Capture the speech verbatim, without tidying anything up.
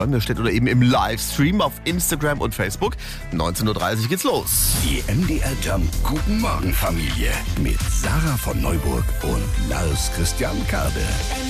steht oder eben im Livestream auf Instagram und Facebook. neunzehn Uhr dreißig geht's los. Die M D R Jump Guten Morgen Familie mit Sarah von Neuburg und Lars Christian Kade.